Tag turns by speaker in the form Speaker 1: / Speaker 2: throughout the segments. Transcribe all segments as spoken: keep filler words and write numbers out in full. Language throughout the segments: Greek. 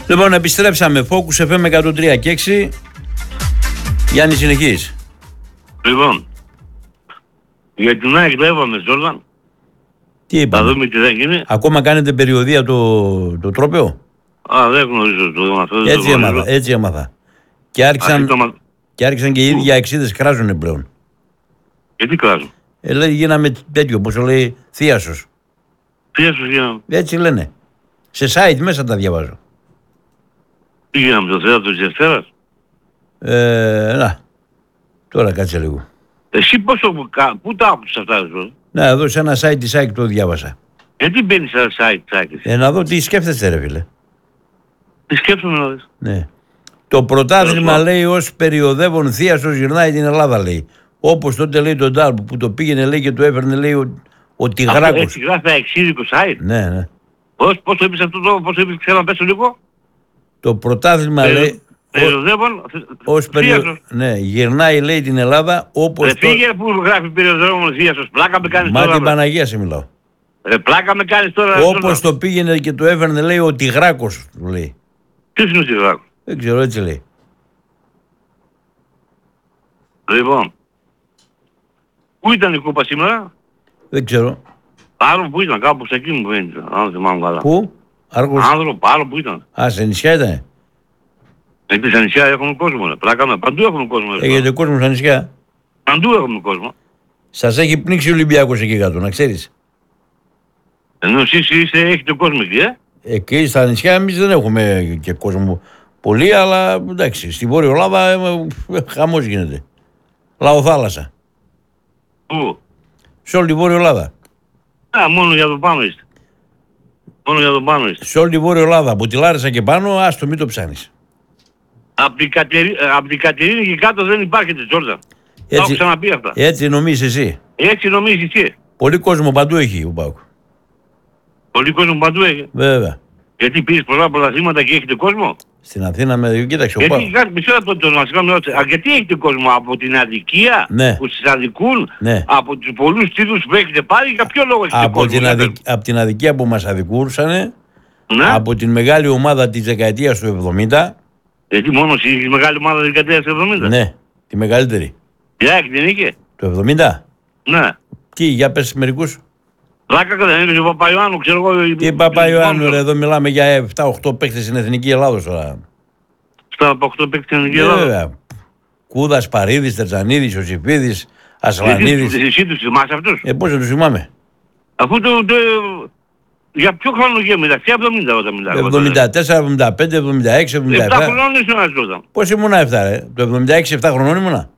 Speaker 1: Λοιπόν, επιστρέψαμε. Focus εφ εμ εκατόν τρία και έξι. Γιάννη, συνεχίζει.
Speaker 2: Λοιπόν, για την ΑΕΚ τα είπαμε, Τζόρνταν.
Speaker 1: Τι είπαμε.
Speaker 2: Θα δούμε τι θα γίνει.
Speaker 1: Ακόμα κάνετε περιοδία το, το τρόπαιο.
Speaker 2: Α, δεν γνωρίζω το αυτό.
Speaker 1: Έτσι έμαθα, έτσι έμαθα. Και άρχισαν, το... και, άρχισαν και οι ίδιοι αξίδες κράζουν πλέον.
Speaker 2: Γιατί κράζουν.
Speaker 1: Ε, λέει, γίναμε τέτοιο, όπως λέει, θείασος.
Speaker 2: Θείασος γίναμε.
Speaker 1: Έτσι λένε. Σε site μέσα τα διαβάζω.
Speaker 2: Τι γίναμε, το θέατρο της Δευτέρας.
Speaker 1: Ε, να, τώρα κάτσε λίγο.
Speaker 2: Εσύ πόσο, πού τα άκουσες αυτά, εδώ.
Speaker 1: Να, εδώ σε ένα site της ΑΕΚ το διάβασα.
Speaker 2: Ε, τι μπαίνεις σε ένα site της ΑΕΚ.
Speaker 1: Ε, να δω τι σκέφτεστε, ρε φίλε.
Speaker 2: Τι σκέφτομαι να δεις.
Speaker 1: Ναι. Το πρωτάθλημα, λέει, ως περιοδεύον θείασος γυρνάει την Ελλάδα, λέει. Όπως τότε, λέει, τον Ντάρμπ που το πήγαινε, λέει, και το έφερνε, λέει, ο, ο Τιγράκος.
Speaker 2: Έτσι γράφει εξίδικο site.
Speaker 1: Ναι, ναι.
Speaker 2: Πώς, πώς το είπες αυτό το, πώς το είπες, ξέρω να πέσω λίγο.
Speaker 1: Το πρωτάθλημα, Περι... λέει,
Speaker 2: περιοδεύον
Speaker 1: ως περιο... ναι, γυρνάει, λέει, την Ελλάδα όπως...
Speaker 2: Ρε το... φύγε που γράφει περιοδεύον θείασος, πλάκα με κάνεις
Speaker 1: Μα
Speaker 2: τώρα.
Speaker 1: Μα την Παναγία σε μιλάω.
Speaker 2: Ρε πλάκα με κάνεις τώρα.
Speaker 1: Όπως το πήγαινε και το έφερνε, λέει, ο Τιγράκος, του λέει.
Speaker 2: Ποιος είναι ο Τιγράκος.
Speaker 1: Δεν ξέρω, έτσι λέει.
Speaker 2: Λοιπόν, πού ήταν η κούπα σήμερα.
Speaker 1: Δεν ξέρω.
Speaker 2: Άρα που ήταν, κάπου σε εκεί μου φαίνεται, αν θυμάμαι καλά.
Speaker 1: Πού? Άργος...
Speaker 2: Άνθρωπο, άλλο που ήταν.
Speaker 1: Α, σε νησιά ήτανε.
Speaker 2: Εκεί στα νησιά έχουμε κόσμο, ρε. Πλάκα με, παντού έχουμε κόσμο.
Speaker 1: Έχετε κόσμο στα νησιά.
Speaker 2: Παντού έχουμε κόσμο.
Speaker 1: Σας έχει πνίξει ο Ολυμπιακός εκεί κάτω, να ξέρεις.
Speaker 2: Ενώ εσείς είστε, έχετε κόσμο εκεί, ε.
Speaker 1: Εκεί στα νησιά εμείς δεν έχουμε και κόσμο πολύ, αλλά εντάξει, στη Βόρεια Ελλάδα ε, ε, χαμός γίνεται. Λαοθάλασσα.
Speaker 2: Πού?
Speaker 1: Σε όλη τη Βόρεια Ελλάδα.
Speaker 2: Α, μόνο για το πάνω είστε. Μόνο για το πάνω είστε.
Speaker 1: Σε όλη τη Βόρεια Ελλάδα, από τη Λάρισα και πάνω, άστο μην το ψάνεις.
Speaker 2: Από την, Κατερί... απ' την Κατερίνη και κάτω δεν υπάρχετε, Τζόρνταν. Τα έχω ξαναπεί αυτά.
Speaker 1: Έτσι νομίζεις εσύ.
Speaker 2: Έτσι νομίζεις εσύ.
Speaker 1: Πολύ κόσμο παντού έχει ο ΠΑΟΚ.
Speaker 2: Πολύ κόσμο παντού έχει.
Speaker 1: Βέβαια.
Speaker 2: Γιατί πήρες πολλά πρωταθλήματα και έχετε κόσμο.
Speaker 1: Στην Αθήνα με κοίταξε ο
Speaker 2: Γιατί
Speaker 1: ΠΑΟΚ.
Speaker 2: κάτι μισό λεπτό το βασικό με ρώτησε. Γιατί έχετε κόσμο από την αδικία
Speaker 1: ναι.
Speaker 2: που σας αδικούν,
Speaker 1: ναι.
Speaker 2: από τους πολλούς τίτλους που έχετε πάρει, για ποιο λόγο έχετε
Speaker 1: από
Speaker 2: κόσμο.
Speaker 1: Την αδικ... Από την αδικία που μας αδικούσανε,
Speaker 2: ναι.
Speaker 1: από την μεγάλη ομάδα της δεκαετίας του εβδομήντα.
Speaker 2: Γιατί μόνος η μεγάλη ομάδα της δεκαετίας του εβδομήντα.
Speaker 1: Ναι, τη μεγαλύτερη.
Speaker 2: Η ΑΕΚ δεν είχε.
Speaker 1: Το εβδομήντα.
Speaker 2: Ναι.
Speaker 1: Τι, για πες μερικούς.
Speaker 2: Πλάκα δεν είναι ο Παπαϊωάννου, ξέρω εγώ.
Speaker 1: Τι Παπαϊωάννου, ρε, εδώ μιλάμε για επτά οκτώ παίκτες στην Εθνική Ελλάδος τώρα.
Speaker 2: επτά οκτώ παίκτες στην Εθνική Ελλάδος.
Speaker 1: Βέβαια. Κούδας, Παρίδης, Τερζανίδης, Οσιφίδης, Ασλανίδης.
Speaker 2: Εσύ τους θυμάσαι αυτούς.
Speaker 1: Ε, πώς δεν τους θυμάμαι.
Speaker 2: Αφού το... το... Για ποιο χρόνο γύρω μεταξύ εβδομήντα όταν μιλάμε.
Speaker 1: εβδομήντα τέσσερα, εβδομήντα πέντε, εβδομήντα έξι, εβδομήντα επτά.
Speaker 2: επτά χρονών ήσουν ένας τότε.
Speaker 1: Πώς ήμουνα επτά, ρε. Το εβδομήντα έξι, επτά χρονών ήμουνα.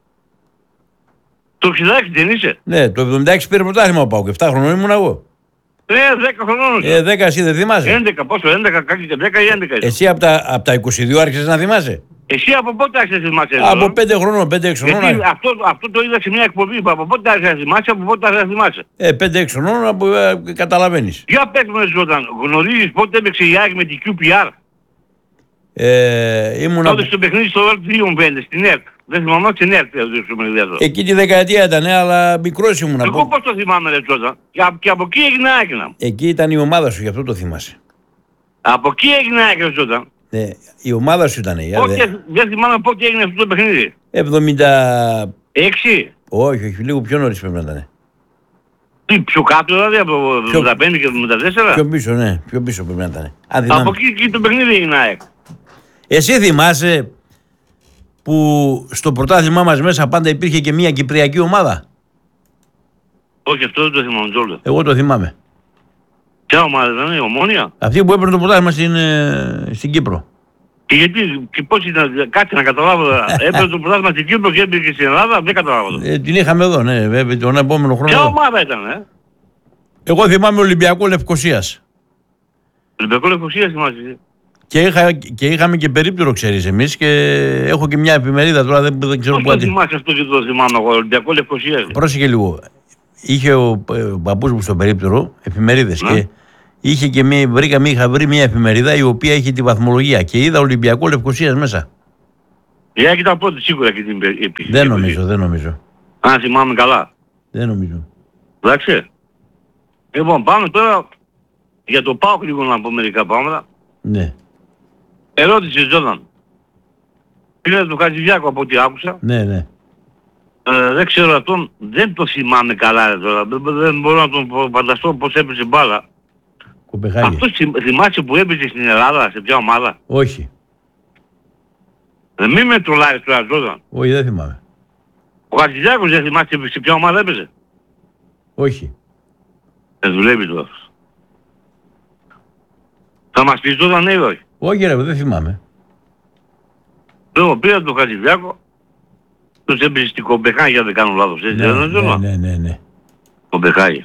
Speaker 2: Το εξήντα έξι δεν είσαι.
Speaker 1: Ναι, το εβδομήντα έξι πήρε πρωτάθλημα ο ΠΑΟΚ. επτά χρονών ήμουνα εγώ.
Speaker 2: Ε, δέκα χρονών.
Speaker 1: Ε, δέκα εσύ δεν θυμάσαι.
Speaker 2: έντεκα, πόσο, έντεκα, κάτι δέκα ή έντεκα.
Speaker 1: Εσύ από τα, απ τα είκοσι δύο άρχισες να θυμάσαι.
Speaker 2: Εσύ από πότε άρχισες να θυμάσαι.
Speaker 1: Από πέντε χρονών, πέντε έξι χρονών.
Speaker 2: Γιατί αυτό, αυτό το είδα σε μια εκπομπή που από πότε άρχισες να θυμάσαι, από πότε άρχισες να θυμάσαι.
Speaker 1: Ε, πέντε έξι χρονών από, ε, καταλαβαίνεις.
Speaker 2: Για πες μου όταν γνωρίζεις πότε έπαιξε η ΑΕΚ με την κιου πι αρ.
Speaker 1: Ε, ήμουν
Speaker 2: τότε
Speaker 1: από...
Speaker 2: στο παιχνίδι στο World δύο πέντε στην ΕΡΤ. Δεν θυμάμαι στην ΕΡΤ.
Speaker 1: Εκεί τη δεκαετία ήταν, αλλά μικρός ήμουν.
Speaker 2: Εγώ πώς το θυμάμαι ρε Τζόρνταν. Και, και από εκεί έγινε άκυνα.
Speaker 1: Εκεί ήταν η ομάδα σου, γι' αυτό το θυμάσαι.
Speaker 2: Από εκεί έγινε άκυνα Τζόρνταν.
Speaker 1: Ναι, η ομάδα σου ήταν.
Speaker 2: Πότε, δε... Δεν θυμάμαι πότε έγινε αυτό το παιχνίδι.
Speaker 1: εβδομήντα
Speaker 2: έξι.
Speaker 1: Όχι, όχι, λίγο πιο νωρίς πρέπει να ήταν.
Speaker 2: Τι, πιο κάτω δηλαδή από εβδομήντα πέντε και εβδομήντα τέσσερα.
Speaker 1: Πιο πίσω, ναι, πιο πίσω πρέπει να ήταν.
Speaker 2: Από εκεί και το παιχνίδι έγινε ΑΕΚ.
Speaker 1: Εσύ θυμάσαι που στο πρωτάθλημά μας μέσα πάντα υπήρχε και μια κυπριακή ομάδα.
Speaker 2: Όχι, αυτό δεν το θυμάμαι Τζόρνταν.
Speaker 1: Εγώ το θυμάμαι.
Speaker 2: Ποια ομάδα ήταν, η Ομόνια.
Speaker 1: Αυτή που έπαιρνε το πρωτάθλημα στην, ε, στην Κύπρο.
Speaker 2: Και γιατί, και πώς ήταν, κάτι να καταλάβω. Έπαιρνε το πρωτάθλημα στην Κύπρο και έπαιρνε και στην Ελλάδα, δεν καταλάβω.
Speaker 1: Ε, την είχαμε εδώ, ναι, βέβαια, τον επόμενο χρόνο.
Speaker 2: Ποια ομάδα ήταν, ε.
Speaker 1: Εγώ θυμάμαι Ολυμπιακό Λευκωσίας.
Speaker 2: Ολυμπιακό Λευκωσίας θυμάσαι.
Speaker 1: Και, είχα, και είχαμε και περίπτερο, ξέρεις εμείς, και έχω και μια εφημερίδα τώρα, δεν, δεν ξέρω πού.
Speaker 2: Πώς το θυμάσαι αυτό και το θυμάμαι εγώ, Ολυμπιακό Λευκωσίας.
Speaker 1: Πρόσεχε λίγο. Είχε ο, ε, ο παππούς μου στο περίπτερο εφημερίδες
Speaker 2: ναι.
Speaker 1: Και είχε και μία, βρήκα, μία, είχα βρει μια εφημερίδα η οποία είχε τη βαθμολογία και είδα Ολυμπιακό Λευκωσίας μέσα.
Speaker 2: Η ΑΕΚ ήταν πρώτη σίγουρα και την επίσης.
Speaker 1: Δεν νομίζω, δεν νομίζω.
Speaker 2: Αν θυμάμαι καλά.
Speaker 1: Δεν νομίζω.
Speaker 2: Εντάξει. Λοιπόν, πάμε τώρα για το ΠΑΟΚ λίγο να πω μερικά πράγματα.
Speaker 1: Ναι.
Speaker 2: Ερώτηση, Τζόρνταν. Φίλε του Χατζηδιάκου από ό,τι άκουσα.
Speaker 1: Ναι, ναι.
Speaker 2: Ε, δεν ξέρω αυτόν, δεν το θυμάμαι καλά ρε, τώρα. Δεν, δεν μπορώ να τον φανταστώ πώς έπαιζε μπάλα.
Speaker 1: Κοπεχάγη.
Speaker 2: Αυτός θυμάσαι που έπαιζε στην Ελλάδα, σε ποια ομάδα?
Speaker 1: Όχι.
Speaker 2: Ε, μην με τρολάρεις τώρα, Τζόρνταν.
Speaker 1: Όχι, δεν θυμάμαι.
Speaker 2: Ο Χατζηδιάκος δεν θυμάσαι σε ποια ομάδα έπαιζε?
Speaker 1: Όχι.
Speaker 2: Δεν δουλεύει τώρα. Θα μας πεις τώρα ναι ή όχι?
Speaker 1: Όχι ρε, δεν θυμάμαι.
Speaker 2: Εγώ πήρα τον Χατζηδιάκο, τους έπαιζε στην Κομπεχάγη, αν δεν κάνω λάθος, έτσι δεν είναι?
Speaker 1: Ναι, ναι, ναι, ναι.
Speaker 2: Κομπεχάγη.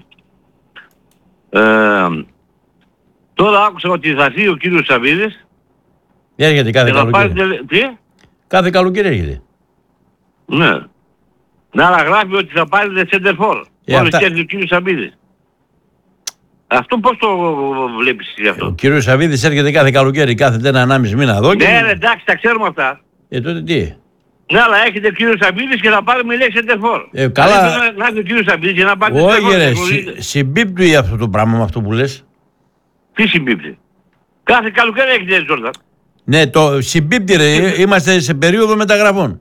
Speaker 2: Ε, τώρα άκουσα ότι θα έρθει ο κύριος Σαββίδης
Speaker 1: Έρχεται κάθε
Speaker 2: και θα πάρει...
Speaker 1: καλοκαίρι.
Speaker 2: Τι?
Speaker 1: Κάθε καλοκαίρι έρχεται.
Speaker 2: Ναι. Ναι, αλλά γράφει ότι θα πάρει the center for.
Speaker 1: Ε,
Speaker 2: Όλες
Speaker 1: αυτά...
Speaker 2: και ο κύριος Σαββίδης. Αυτό πώς το βλέπεις εσύ αυτό?
Speaker 1: Ο κύριος Σαββίδης έρχεται κάθε καλοκαίρι, κάθε ένα ενάμιση μήνα εδώ και...
Speaker 2: Ναι, ρε, εντάξει, τα ξέρουμε αυτά.
Speaker 1: Ε, τότε τι.
Speaker 2: Ναι, αλλά έχετε ο κύριος Σαββίδης και θα πάρει με λέξη center for.
Speaker 1: Ε, καλά.
Speaker 2: Δηλαδή, να έχει ο κύριος Σαββίδης και να πάρει
Speaker 1: Όχι
Speaker 2: center for,
Speaker 1: ρε,
Speaker 2: δεν
Speaker 1: συ,
Speaker 2: γνωρίζετε.
Speaker 1: συμπίπτει αυτό το πράγμα με αυτό που λες.
Speaker 2: Τι συμπίπτει? Κάθε καλοκαίρι έχετε, Τζόρνταν.
Speaker 1: Ναι, το συμπίπτει ρε, είμαστε σε περίοδο μεταγραφών.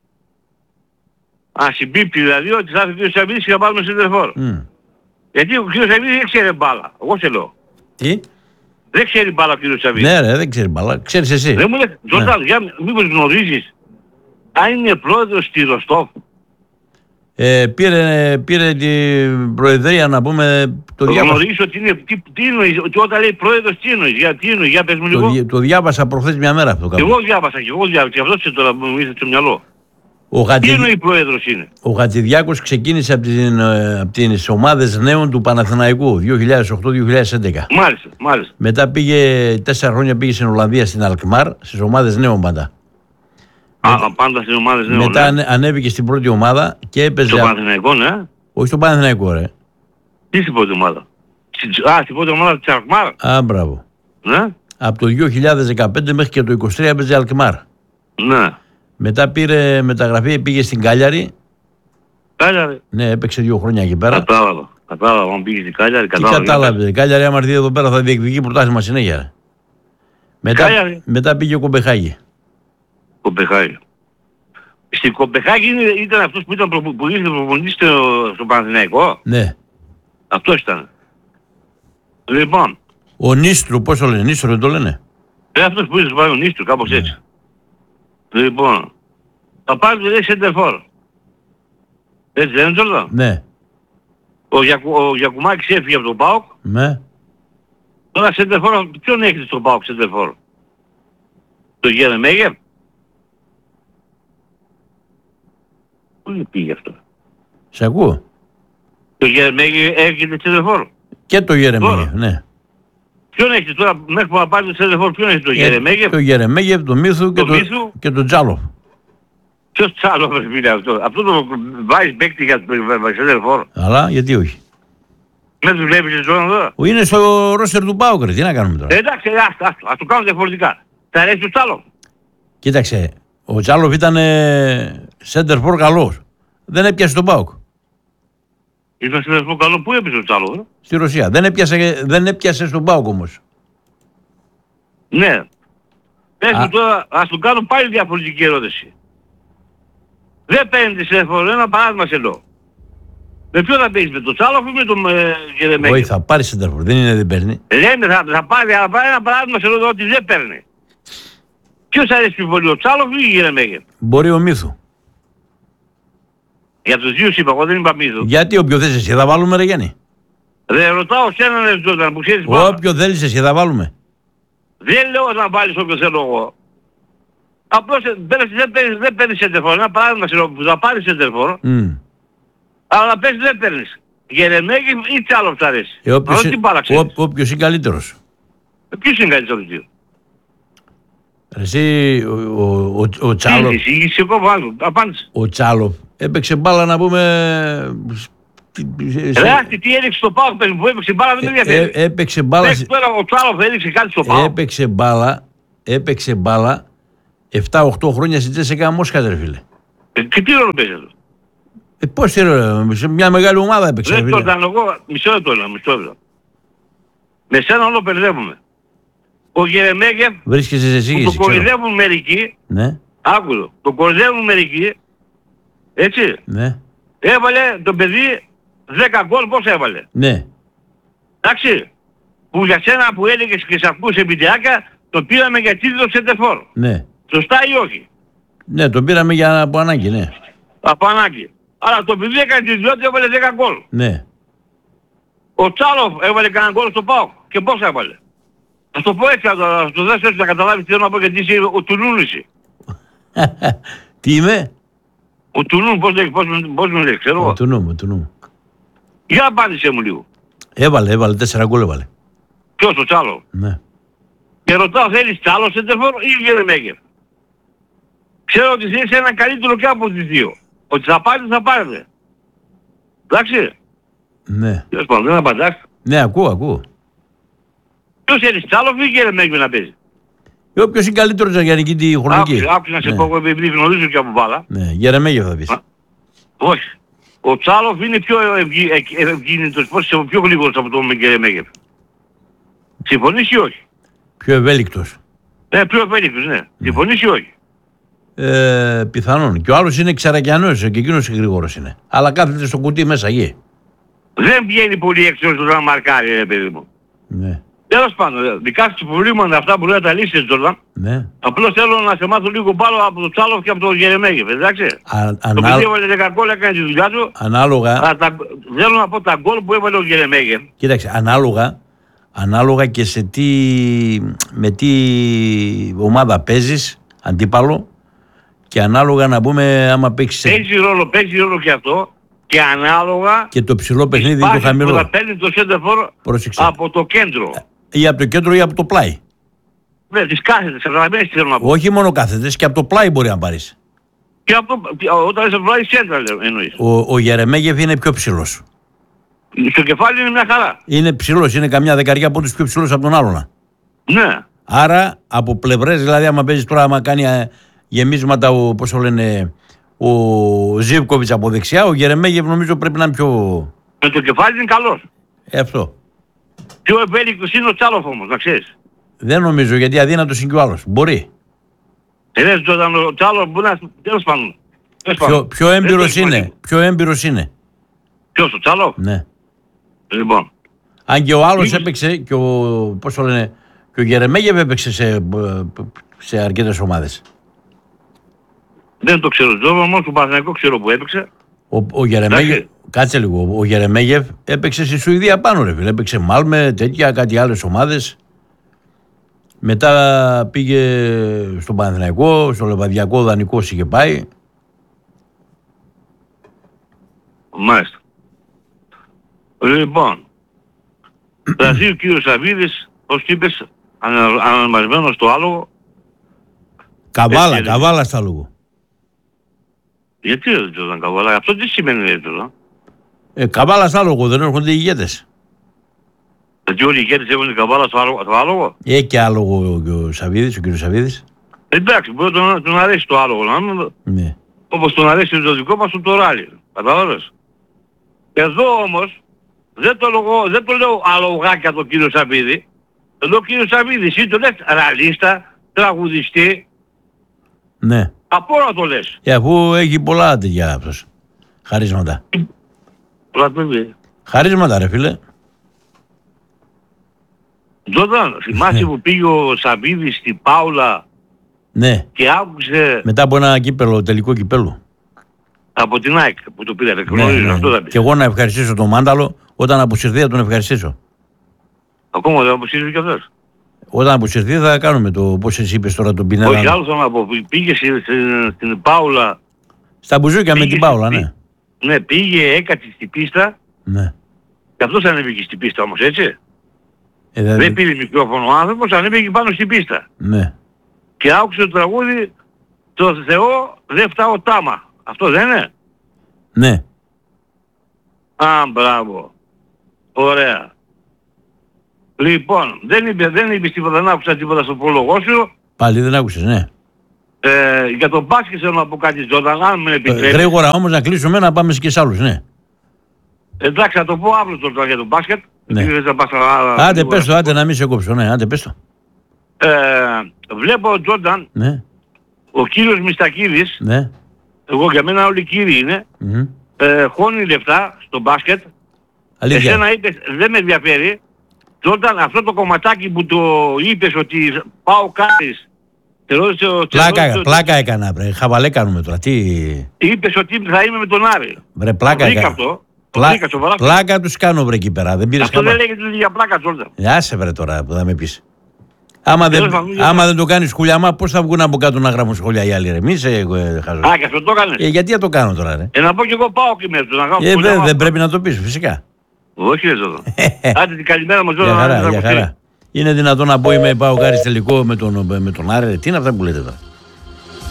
Speaker 2: Α, συμπίπτει δηλαδή ότι θα έρθει ο κύριος Σαββίδης και θα πάρουμε center for.
Speaker 1: Mm.
Speaker 2: Γιατί ο κύριος Σαββίδης δεν ξέρει μπάλα. Εγώ σε λέω.
Speaker 1: Τι.
Speaker 2: Δεν ξέρει μπάλα ο κύριος Σαββίδης.
Speaker 1: Ναι ρε, δεν ξέρει μπαλά, ξέρεις εσύ.
Speaker 2: Δεν μου λες, Τζόρνταν, για μήπως γνωρίζεις αν είναι πρόεδρος στη Ροστόφ?
Speaker 1: Ε, πήρε, πήρε την προεδρία να πούμε το διάβασα.
Speaker 2: Γνωρίζεις ότι είναι, τι, τι εννοείς, ότι όταν λέει πρόεδρος τι εννοείς, για, τι εννοείς, για πες μου
Speaker 1: Το,
Speaker 2: λίγο.
Speaker 1: δι- το διάβασα προχθές μια μέρα αυτό
Speaker 2: Και
Speaker 1: κάπου.
Speaker 2: εγώ διάβασα και εγώ διάβασα και αυτό και τώρα μου ήρθε στο μυαλό.
Speaker 1: Ο,
Speaker 2: Τι
Speaker 1: Χατζη...
Speaker 2: εννοεί πρόεδρος είναι?
Speaker 1: ο Χατζηδιάκος ξεκίνησε από, την, ε, από τις ομάδες νέων του Παναθηναϊκού δύο χιλιάδες οκτώ δύο χιλιάδες έντεκα.
Speaker 2: Μάλιστα, μάλιστα.
Speaker 1: Μετά πήγε, τέσσερα χρόνια πήγε στην Ολλανδία στην Αλκμάρ, στις ομάδες νέων πάντα.
Speaker 2: Α, πάντα στις ομάδες νέων.
Speaker 1: Μετά
Speaker 2: Ναι.
Speaker 1: ανε- ανέβηκε στην πρώτη ομάδα και έπαιζε.
Speaker 2: Στο Παναθηναϊκό, ναι.
Speaker 1: Όχι στο Παναθηναϊκό, ρε.
Speaker 2: Τι στην πρώτη ομάδα? Στην- Α, στην πρώτη ομάδα της Αλκμάρ.
Speaker 1: Α, μπράβο.
Speaker 2: Ναι.
Speaker 1: Από το δύο χιλιάδες δεκαπέντε μέχρι και το είκοσι τρία έπαιζε Αλκμάρ.
Speaker 2: Ναι.
Speaker 1: Μετά πήρε μεταγραφή, πήγε στην Κάλιαρη.
Speaker 2: Κάλια ρε.
Speaker 1: Ναι, έπαιξε δύο χρόνια εκεί πέρα.
Speaker 2: Κατάλαβα. Κατάλαβα, αν πήγε στην Κάλια,
Speaker 1: Τι
Speaker 2: κατάλαβα.
Speaker 1: κατάλαβε. Η Κάλιαρη, άμα έρθει εδώ πέρα, θα διεκδικεί πρωτάθλημα συνέχεια. Ρε. Μετά,
Speaker 2: Κάλιαρη.
Speaker 1: μετά πήγε ο Κομπεχάγη.
Speaker 2: Κομπεχάγη. Στην Κομπεχάγη είναι- ήταν αυτός που, ήταν προπο- που ήρθε προπονητής στο, στο Παναθηναϊκό.
Speaker 1: Ναι.
Speaker 2: Αυτός ήταν. Λοιπόν,
Speaker 1: Ο Νίστρου, πώς το λένε, Νίστρου δεν το λένε.
Speaker 2: ε, αυτός που ήρθε στο Παναθηναϊκό, κάπως
Speaker 1: Ναι.
Speaker 2: έτσι. Λοιπόν, θα πάρει το λέει center. Έτσι δεν είναι Τζόρνταν?
Speaker 1: Ναι.
Speaker 2: Ο, Γιακου, ο Γιακουμάκης έφυγε από τον ΠΑΟΚ.
Speaker 1: Ναι.
Speaker 2: Τώρα center for, ποιον έχετε στον ΠΑΟΚ center for? Το Γερεμέγεφ? Πού πήγε αυτό?
Speaker 1: Σε ακούω.
Speaker 2: Το Γερεμέγεφ έρχεται center for.
Speaker 1: Και το Γερεμέγεφ,
Speaker 2: Τώρα.
Speaker 1: ναι.
Speaker 2: Ποιον έχετε τώρα, μέχρι που να πάρει το center for, ποιον έχετε? Το Γερεμέγεφ?
Speaker 1: Το Γερεμέγεφ, το Μύθου και
Speaker 2: Το
Speaker 1: το,
Speaker 2: Μύθου.
Speaker 1: και το Τζάλοφ.
Speaker 2: Ποιος άλλο πρέπει είναι αυτό? Αυτό το βάζεις παίκτη για το center for.
Speaker 1: Αλλά γιατί όχι.
Speaker 2: Δεν τους βλέπεις εσύ τώρα?
Speaker 1: Ο είναι στο ρόστερ του Πάουκ, ρε. Τι να κάνουμε τώρα.
Speaker 2: Ε, εντάξει, ε, άστο, άστο, ας το κάνουμε διαφορετικά. Θα αρέσει το άλλο.
Speaker 1: Κοίταξε, ο Τζάλοφ ήταν center for καλός. Δεν έπιασε τον Πάουκ.
Speaker 2: Ήταν σε πω καλό, πού έπαιζε το άλλο, ε?
Speaker 1: Στη Ρωσία. Δεν έπιασε, δεν έπιασε στον Πάουκ όμως.
Speaker 2: Ναι. Πες
Speaker 1: Α.
Speaker 2: μου τώρα, ας του κάνω πάλι διαφορετική ερώτηση. Δεν παίρνει σε φορά, ένα παράδειγμα σε λέω. Με ποιο θα παίξεις, με το Τσάλοφ ή με τον ε, Γερεμέγεφ?
Speaker 1: Όχι, θα πάρει center for. Δεν είναι, δεν παίρνει.
Speaker 2: Λέμε θα, θα πάρει, αλλά πάρει ένα παράδειγμα σε λέω ότι δεν παίρνει. Ποιος αρέσει πιο πολύ, ο Τσάλοφ ή η Γερεμέγεφ?
Speaker 1: Μπορεί ο Μύθου.
Speaker 2: Για τους δύο σου είπα, εγώ δεν είπα μύθο.
Speaker 1: Γιατί όποιο θες εσύ θα βάλουμε, ρε Γιάννη.
Speaker 2: Δεν ρωτάω σε έναν Ευζόταν που ξέρεις πάρα.
Speaker 1: Όποιο θέλεις εσύ θα βάλουμε.
Speaker 2: Δεν λέω να βάλεις όποιο θέλω εγώ. Απλώς ε, παίρνεις- δεν παίρνεις, δεν παίρνεις σεντερφόρ. Ένα παράδειγμα σε λέω που θα πάρεις σεντερφόρ,
Speaker 1: Μμ.
Speaker 2: αλλά πες δεν παίρνεις. Γερεμέγεφ ή Τσάλοφ σ' αρέσει.
Speaker 1: Ε, όποιος,
Speaker 2: Αλλά τι
Speaker 1: είναι-
Speaker 2: μπάλα ξέρεις.
Speaker 1: ό- όποιος είναι καλύτερος.
Speaker 2: Ε, Ποιος είναι καλύτερος από τους δύο?
Speaker 1: Εσύ, ο, ο, ο, ο Τσάλοφ,
Speaker 2: Τι εισήγηση εγώ βάζω. Απάντησε.
Speaker 1: ο Τσάλοφ έπαιξε μπάλα να πούμε... σε-
Speaker 2: Ρε άστι, τι έδειξε στο ΠΑΟΚ πες μου, που έπαιξε μπάλα δεν με
Speaker 1: ε,
Speaker 2: ενδιαφέρει.
Speaker 1: ε, έπαιξε μπάλα,
Speaker 2: Πες τώρα ο Τσάλοφ έδειξε κάτι στο ΠΑΟΚ.
Speaker 1: έπαιξε μπάλα, έπαιξε μπάλα επτά οχτώ χρόνια στην Τσέσσεκα Μόσχα, ρε φίλε.
Speaker 2: Ε, Και τι ρόλο παίζει αυτό?
Speaker 1: Ε, πώς τι ρε, σε μια μεγάλη ομάδα έπαιξε.
Speaker 2: Δεν
Speaker 1: ρε
Speaker 2: το
Speaker 1: φίλε.
Speaker 2: ήταν εγώ, μισό λεπτό λέω, μισό λεπτό. Με σένα όλο μπερδεύομαι. ο Γερεμέγεφ,
Speaker 1: Βρίσκεσαι σε εισήγηση.
Speaker 2: που το κορυδεύουν μερικοί,
Speaker 1: Ναι.
Speaker 2: άκουδο, το κορυδεύουν μερικοί, έτσι,
Speaker 1: Ναι.
Speaker 2: έβαλε το παιδί δέκα γκολ, πώς έβαλε.
Speaker 1: Ναι.
Speaker 2: Εντάξει, που για σένα που έλεγες και σε ακούς επιτιάκα, το πήραμε για τίτλο σεντερφόρ.
Speaker 1: Ναι.
Speaker 2: Σωστά ή όχι?
Speaker 1: Ναι, τον πήραμε για από ανάγκη, ναι.
Speaker 2: Από ανάγκη. Αλλά το παιδί έκανε τη ιδιότητα, έβαλε δέκα γκολ.
Speaker 1: Ναι.
Speaker 2: Ο Τσάλοφ έβαλε κανένα γκολ στο ΠΑΟΚ. Και πώς έβαλε. Θα το πω έτσι, θα το, το δες έτσι να καταλάβεις τι θέλω να πω, γιατί είσαι ο Τουλούν εσύ.
Speaker 1: Τι είμαι?
Speaker 2: Ο Τουλούν, πώς, λέει, πώς, πώς με λέει, ξέρω
Speaker 1: Ο
Speaker 2: εγώ.
Speaker 1: του νου μου, του νου μου.
Speaker 2: Για απάντησέ μου λίγο.
Speaker 1: Έβαλε, έβαλε, τέσσερα γκολ έβαλε.
Speaker 2: Ποιος ο Τσάλοφ?
Speaker 1: Ναι.
Speaker 2: Και ρωτάω, θέλεις Τσάλο σεντερφόρ ή Γερεμέγεφ? Ξέρω ότι είσαι ένα καλύτερο και από τις δύο. Ότι θα πάρετε, θα πάρετε. Εντάξει.
Speaker 1: Ναι.
Speaker 2: Τέλος πάντων, δεν απαντάς.
Speaker 1: Ναι, ακούω, ακούω.
Speaker 2: Ποιος θέλεις Τσάλοφ ή Γερεμέγεφ να παίζει?
Speaker 1: Ε, όποιος είναι καλύτερος για νικητή χρονική.
Speaker 2: Άκουσε, άκουσε να σε
Speaker 1: Ναι.
Speaker 2: πω, εγώ επειδή γνωρίζω και από μπάλα.
Speaker 1: Ναι, Γερεμέγεφ θα πεις.
Speaker 2: Α, όχι. Ο Τσάλοφ είναι πιο ευγύ- ευ- ευγίνητος, πώς είσαι πιο γλίγορος από τον Γερεμέγεφ. Συμφωνείς ή όχι?
Speaker 1: Πιο ευέλικτος.
Speaker 2: Ναι, πιο ευέλικτος, ναι. Συμφωνείς ή όχι?
Speaker 1: Ε, πιθανόν. Και ο άλλος είναι ξαρακιανός και εκείνος γρήγορος είναι. Αλλά κάθεται στο κουτί μέσα εκεί.
Speaker 2: Δεν βγαίνει πολύ έξω στο να μαρκάρει, ρε παιδί μου.
Speaker 1: Ναι.
Speaker 2: Τέλος πάντων, ε, δικά σου προβλήματα αυτά που λέει τα λύσεις, Τζόρνταν.
Speaker 1: Ναι.
Speaker 2: Απλώς θέλω να σε μάθω λίγο πάνω από τον Τσάλοφ και από τον Γερεμέγεφ, εντάξει.
Speaker 1: Α,
Speaker 2: Το
Speaker 1: ανά,
Speaker 2: παιδί έβαλε δέκα γκολ, έκανε τη δουλειά του.
Speaker 1: ανάλογα,
Speaker 2: Αλλά τα, θέλω να πω τα γκολ που έβαλε ο Γερεμέγεφ.
Speaker 1: κοίταξε, ανάλογα, ανάλογα και σε τι, με τι ομάδα παίζεις, αντίπαλο, και ανάλογα να πούμε άμα παίξεις
Speaker 2: Παίζει ρόλο, παίζει ρόλο και αυτό. Και ανάλογα
Speaker 1: και το ψηλό παιχνίδι ή το
Speaker 2: πάσης που
Speaker 1: χαμηλό.
Speaker 2: θα παίρνει το σέντερφορ
Speaker 1: Πρόσεξε.
Speaker 2: από το κέντρο.
Speaker 1: Ή από το κέντρο ή από το πλάι.
Speaker 2: Ναι, τις κάθετες, καταλαβαίνεις τι θέλω να πω.
Speaker 1: Όχι μόνο κάθετες, και από το πλάι μπορεί να πάρεις.
Speaker 2: Και από το, και όταν είσαι βλάει σέντρα λέω, εννοείς.
Speaker 1: Ο, ο Γερεμέγεφ είναι πιο ψηλός.
Speaker 2: Στο κεφάλι είναι μια χαρά.
Speaker 1: Είναι ψηλός, είναι καμιά δεκαριά πόντους πιο ψηλός από τον άλλον.
Speaker 2: Ναι.
Speaker 1: Άρα από πλευρές, δηλαδή άμα παίζεις τώρα, άμα κάνει ε, γεμίσματα ο, πώς το λένε, ο Ζίβκοβιτς από δεξιά, ο Γερεμέγεφ νομίζω πρέπει να είναι πιο...
Speaker 2: Με το κεφάλι είναι καλός.
Speaker 1: Ε, αυτό.
Speaker 2: Πιο ευέλικτος είναι ο Τσάλοφ όμως, να ξέρεις.
Speaker 1: Δεν νομίζω, γιατί αδύνατος είναι και ο άλλος. Μπορεί.
Speaker 2: Τελες όταν ο Τσάλοφ μπορεί να... Τέλος πάντων. Τέλος
Speaker 1: Πιο,
Speaker 2: πάντων.
Speaker 1: πιο
Speaker 2: Δεν
Speaker 1: έμπειρος
Speaker 2: το
Speaker 1: είναι.
Speaker 2: έχει
Speaker 1: Πιο έμπειρος είναι.
Speaker 2: Ποιος ο Τσάλοφ?
Speaker 1: Ναι.
Speaker 2: Λοιπόν.
Speaker 1: Αν και ο άλλος
Speaker 2: Μήπως-
Speaker 1: έπαιξε και ο, πώς το λένε, και ο Γερεμέγεφ έπαιξε σε, σε αρκετές ομάδες.
Speaker 2: Δεν το ξέρω. Το όμως του Παναθηναϊκού ξέρω που έπαιξε.
Speaker 1: Ο, ο Γερεμέγεφ,
Speaker 2: Εντάξει.
Speaker 1: κάτσε λίγο, ο Γερεμέγεφ έπαιξε στη Σουηδία πάνω ρε φίλε, έπαιξε Μάλμε, τέτοια, κάτι άλλες ομάδες. Μετά πήγε στον Παναθηναϊκό, στο Λεβαδιακό Δανεικός είχε πάει.
Speaker 2: Μάλιστα. Λοιπόν. Δηλαδή ο κύριος Σαββίδης, ως είπες, ανα- αναμασμένος στο άλογο.
Speaker 1: Καβάλα,
Speaker 2: Έτσι,
Speaker 1: καβάλα στα λόγω.
Speaker 2: Γιατί δεν το ήταν καβάλα, αυτό τι σημαίνει έτσι τώρα.
Speaker 1: Ε, καβάλα στα λόγω, δεν έρχονται οι ηγέτες.
Speaker 2: Γιατί όλοι οι ηγέτες έχουν καβάλα στο άλογο. Στο άλογο.
Speaker 1: Έχει και άλογο και ο Σαββίδης, ο κύριος Σαββίδης.
Speaker 2: Εντάξει, μπορεί να τον, τον αρέσει το άλογο. Να μην-
Speaker 1: Ναι.
Speaker 2: όπως τον αρέσει το δικό μας το ράλι. Κατάλαβες. Εδώ όμως, δεν το, λόγω, δεν το λέω αλογάκια τον κύριο Σαββίδη. Το λέω κύριο Σαββίδη, εσύ το λες ραλίστα, τραγουδιστή,
Speaker 1: Ναι.
Speaker 2: από όλα το λες.
Speaker 1: Ε, αφού έχει πολλά τέτοια αυτός. Χαρίσματα.
Speaker 2: Πλατεύει.
Speaker 1: Χαρίσματα ρε φίλε.
Speaker 2: Τζόταν, θυμάσαι που πήγε ο Σαββίδης στην Πάουλα
Speaker 1: Ναι.
Speaker 2: και άκουσε
Speaker 1: Μετά από ένα κύπελο, τελικό κυπέλο.
Speaker 2: από την ΑΕΚ που το πήρατε,
Speaker 1: Ναι,
Speaker 2: γνωρίζω,
Speaker 1: ναι.
Speaker 2: αυτό θα πει.
Speaker 1: Και εγώ να ευχαριστήσω τον Μάνταλο, όταν αποσυρθεί θα τον ευχαριστήσω.
Speaker 2: Ακόμα δεν αποσύρει κι αυτός.
Speaker 1: Όταν αποσυρθεί θα κάνουμε το πώς εσύ είπες τώρα τον
Speaker 2: Όχι,
Speaker 1: Πινέδα.
Speaker 2: άλλο θέλω να πω, πήγε στην, στην, στην Πάουλα,
Speaker 1: Στα μπουζούκια με
Speaker 2: πήγε
Speaker 1: την Πάολα,
Speaker 2: στην-
Speaker 1: ναι.
Speaker 2: ναι, πήγε, έκατσε στην πίστα,
Speaker 1: Ναι.
Speaker 2: και αυτός ανέβηκε στην πίστα όμως, έτσι.
Speaker 1: Ε, δηλαδή,
Speaker 2: Δεν πήρε μικρόφωνο ο άνθρωπος, ανέβηκε πάνω στην πίστα.
Speaker 1: ναι.
Speaker 2: Και άκουσε το τραγούδι «Το Θεό δεν φτάω τάμα». Αυτό δεν είναι?
Speaker 1: Ναι.
Speaker 2: Α, μπράβο. Ωραία. Λοιπόν, δεν είπε, δεν είπε τίποτα, δεν άκουσα τίποτα στο πρόλογο σου.
Speaker 1: Πάλι δεν άκουσες, ναι.
Speaker 2: Ε, για τον μπάσκετ θέλω να πω κάτι, Τζόταν, αν με
Speaker 1: Ε,
Speaker 2: επιτρέπεις.
Speaker 1: Γρήγορα όμως να κλείσουμε να πάμε και σε άλλους, ναι.
Speaker 2: Εντάξει, θα το πω αύριο τώρα για τον μπάσκετ.
Speaker 1: Ναι.
Speaker 2: Γιατί δεν θα πας, α,
Speaker 1: Άντε
Speaker 2: γρήγορα.
Speaker 1: πες το, άντε να μην σε κόψω, ναι, άντε πες το.
Speaker 2: Ε, βλέπω ο Τζόρνταν,
Speaker 1: Ναι,
Speaker 2: ο κύριος Μιστακίδης,
Speaker 1: ναι.
Speaker 2: εγώ για μένα όλοι κύριοι είναι,
Speaker 1: Μμμ.
Speaker 2: ε, χώνει λεφτά στο μπάσκετ.
Speaker 1: Αλήθεια.
Speaker 2: Εσένα είπες, δεν με ενδιαφέρει. Τζόρνταν, αυτό το κομματάκι που το είπες ότι πάω κάρις, τε ρώτησε ο- τε
Speaker 1: Πλάκα,
Speaker 2: ρώτησε ο-
Speaker 1: πλάκα έκανα, βρε. Χαβαλέ κάνουμε τώρα. Τι.
Speaker 2: είπες ότι θα είμαι με τον Άρη.
Speaker 1: Βρε, πλάκα
Speaker 2: Το βρήκα
Speaker 1: έκανα.
Speaker 2: αυτό. Το
Speaker 1: Πλά...
Speaker 2: βρήκα σοβαρά.
Speaker 1: Πλάκα τους κάνω, βρε, εκεί πέρα. Δεν πήρες
Speaker 2: Αυτό δεν
Speaker 1: χαμπα...
Speaker 2: λέγεται για πλάκα, Τζόρνταν.
Speaker 1: Άσε, βρε, τώρα που θα με πεις. Άμα δεν,
Speaker 2: Τέλος πάντων,
Speaker 1: άμα δεν το κάνεις σχολιάμα, πώς θα βγουν από κάτω να γράφουν σχόλια οι άλλοι, ρε. Μη σε ε, χαζό.
Speaker 2: Α, και αυτό το έκανες.
Speaker 1: Ε, γιατί να το κάνω τώρα, ρε.
Speaker 2: Ε, να πω κι εγώ πάω και μέσα του, να γράφω
Speaker 1: Ε,
Speaker 2: σχόλια,
Speaker 1: δε,
Speaker 2: μα-
Speaker 1: δεν πρέπει να το πεις, φυσικά.
Speaker 2: Όχι ρε Ζώδο. Άντε την καλημέρα μας
Speaker 1: Για
Speaker 2: Ζώδο.
Speaker 1: χαρά, για χαρά. Είναι δυνατόν να πω είμαι πάω κάρις τελικό με τον, με τον Άρη, ρε. Τι είναι αυτά που λέτε τώρα.